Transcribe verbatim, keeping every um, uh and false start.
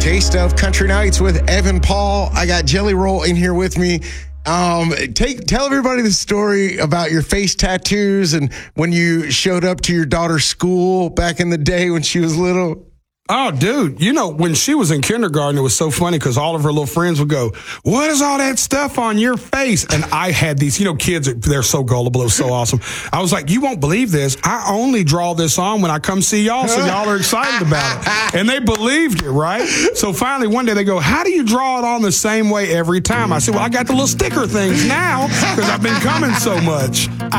J-Stuff Country Nights with Evan Paul. I got Jelly Roll in here with me. Um, take tell everybody the story about your face tattoos and when you showed up to your daughter's school back in the day when she was little. Oh, dude, you know, when she was in kindergarten, it was so funny because all of her little friends would go, what is all that stuff on your face? And I had these, you know, kids, they're so gullible. It was so awesome. I was like, you won't believe this. I only draw this on when I come see y'all, so y'all are excited about it. And they believed it, right? So finally, one day they go, how do you draw it on the same way every time? I said, well, I got the little sticker things now because I've been coming so much.